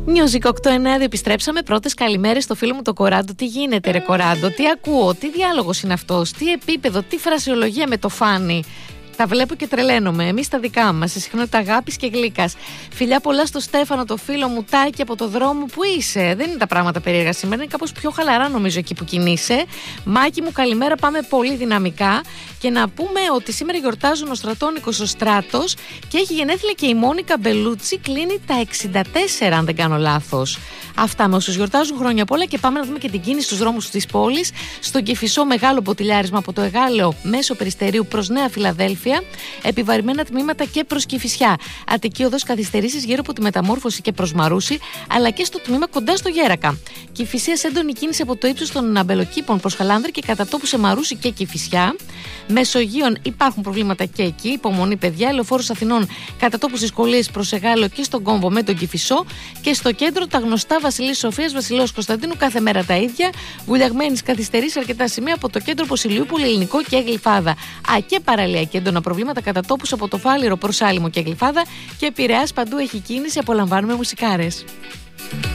Music 892, επιστρέψαμε. Πρώτες καλημέρες στο φίλο μου το Κοράντο. Τι γίνεται, ρε Κοράντο, τι ακούω, τι διάλογος είναι αυτός, τι επίπεδο, τι φρασιολογία με το φάνη. Τα βλέπω και τρελαίνομαι. Εμείς τα δικά μας, σε συχνότητα αγάπης και γλύκας. Φιλιά πολλά στο Στέφανο, το φίλο μου Τάκη από το δρόμο που είσαι. Δεν είναι τα πράγματα περίεργα σήμερα, είναι κάπως πιο χαλαρά νομίζω εκεί που κινείσαι. Μάκη μου, καλημέρα, πάμε πολύ δυναμικά. Και να πούμε ότι σήμερα γιορτάζουν ο Στρατώνικος ο Στράτος και έχει γενέθλια και η Μόνικα Μπελούτσι, κλείνει τα 64, αν δεν κάνω λάθος. Αυτά με όσους γιορτάζουν, χρόνια πολλά, και πάμε να δούμε και την κίνηση στους δρόμους της πόλης. Στον Κηφισό, μεγάλο ποτηλιάρισμα από το Εγάλεο μέσω Περιστερίου προς Νέα Φιλαδέλφια. Επιβαρημένα τμήματα και προς Κηφισιά. Αττική οδός, καθυστερήσεις γύρω από τη Μεταμόρφωση και προς Μαρούσι, αλλά και στο τμήμα κοντά στο Γέρακα. Κηφισίας, έντονη κίνηση από το ύψος των Αμπελοκήπων προς Χαλάνδρη και κατά τόπου σε Μαρούσι και Κηφισιά. Μεσογείων, υπάρχουν προβλήματα και εκεί. Υπομονή, παιδιά. Λεωφόρος Αθηνών, κατά τόπου δυσκολίες προς Εγάλεο και στον κόμβο με τον Κηφισό. Και στο κέντρο τα γνωστά Βασιλής Σοφίας, Βασιλέως Κωνσταντίνου, κάθε μέρα τα ίδια. Βουλιαγμένης καθυστερής αρκετά σημεία από το κέντρο Ποσηλιούπολη, Ελληνικό και Γλυφάδα. Και παραλία και έντονα προβλήματα κατά τόπους από το Φάληρο προς Άλυμο και Γλυφάδα. Και Πειραιάς, παντού έχει κίνηση. Απολαμβάνουμε μουσικάρες.